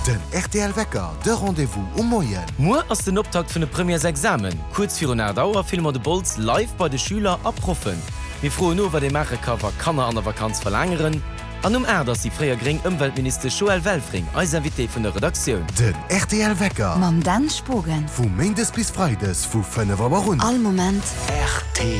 Den RTL Wecker, de Rendezvous um Moien. Mo ass den Optakt vun de Premiers Examen. Kurz vir Dauer filmer de Bolz live bei de Schüler abproffen. Wir froen no, wat de Machecover kannner an der Vakanz verlängeren. An dats die Freier Gring Umweltminister Joël Welfring als Invité vun der Redaktion. Den RTL Wecker. Mam Dan Spogen. Vu Mendes bis Freides vu 5 Uhr rund. All Moment. RTL.